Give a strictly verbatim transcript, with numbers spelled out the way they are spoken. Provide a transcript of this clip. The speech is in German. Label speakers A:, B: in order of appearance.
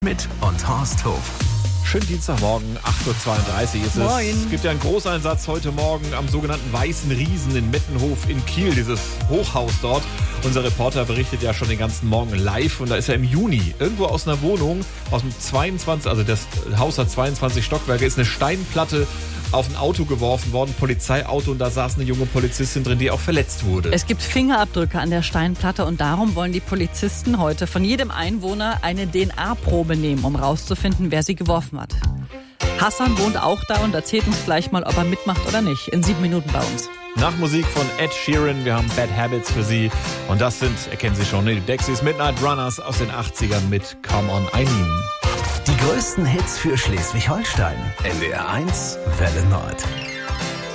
A: Mit und Horst Hoof.
B: Schönen Dienstagmorgen, acht Uhr zweiunddreißig ist es.
C: Moin.
B: Es gibt ja einen Großeinsatz heute Morgen am sogenannten Weißen Riesen in Mettenhof in Kiel, dieses Hochhaus dort. Unser Reporter berichtet ja schon den ganzen Morgen live und da ist er im Juni irgendwo aus einer Wohnung, aus dem zweiundzwanzig, also das Haus hat zweiundzwanzig Stockwerke, ist eine Steinplatte auf ein Auto geworfen worden, Polizeiauto, und da saß eine junge Polizistin drin, die auch verletzt wurde.
C: Es gibt Fingerabdrücke an der Steinplatte und darum wollen die Polizisten heute von jedem Einwohner eine D N A-Probe nehmen, um rauszufinden, wer sie geworfen hat. Hassan wohnt auch da und erzählt uns gleich mal, ob er mitmacht oder nicht. In sieben Minuten bei uns.
B: Nach Musik von Ed Sheeran, wir haben Bad Habits für Sie. Und das sind, erkennen Sie schon, die Dexys Midnight Runners aus den achtzigern mit Come On, I Mean.
A: Die größten Hits für Schleswig-Holstein. N D R eins, Welle Nord.